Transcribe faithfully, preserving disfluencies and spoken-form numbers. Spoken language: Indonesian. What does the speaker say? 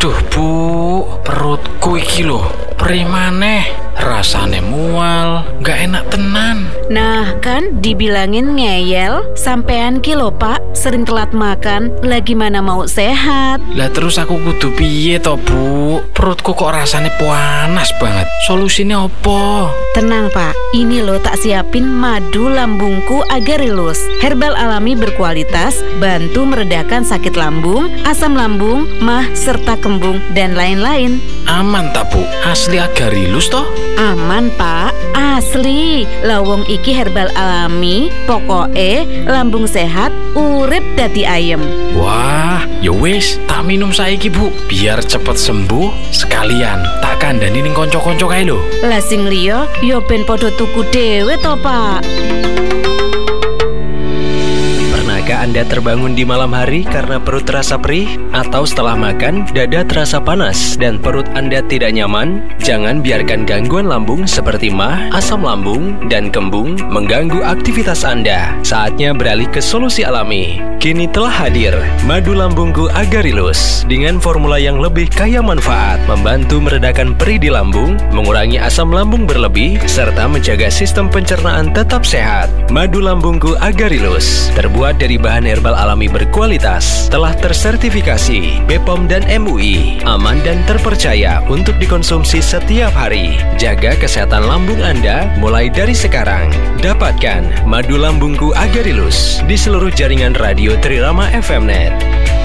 Aduh Bu, perutku iki lho perih maneh, rasane mual, gak enak tenan. Nah kan dibilangin ngeyel, sampean ki lho Pak, sering telat makan, lagi mana mau sehat. Lah terus aku kudu piye to Bu? Perutku kok rasane panas banget. Solusinya opo? Tenang Pak, ini loh tak siapin madu lambungku Agarilus. Herbal alami berkualitas, bantu meredakan sakit lambung, asam lambung, mah, serta kembung, dan lain-lain. Aman tak Bu? Asli Agarilus toh? Aman Pak, asli. Lawong iki herbal alami, pokoke lambung sehat, urip dadi ayem. Wah, ya wis, tak minum saiki Bu, biar cepet sembuh. Sekalian tak kandhani ning kanca-kanca kae lho. Lah sing liya ya ben padha tuku dhewe to Pak. Pernahkah Anda terbangun di malam hari karena perut terasa perih? Atau setelah makan, dada terasa panas dan perut Anda tidak nyaman? Jangan biarkan gangguan lambung seperti mah, asam lambung, dan kembung mengganggu aktivitas Anda. Saatnya beralih ke solusi alami. Kini telah hadir Madu Lambungku Agarilus dengan formula yang lebih kaya manfaat, membantu meredakan perih di lambung, mengurangi asam lambung berlebih, serta menjaga sistem pencernaan tetap sehat. Madu Lambungku Agarilus terbuat dari bahan herbal alami berkualitas, telah tersertifikasi B P O M dan M U I, aman dan terpercaya untuk dikonsumsi setiap hari. Jaga kesehatan lambung Anda mulai dari sekarang. Dapatkan Madu Lambungku Agarilus di seluruh jaringan radio Trirama F M Net.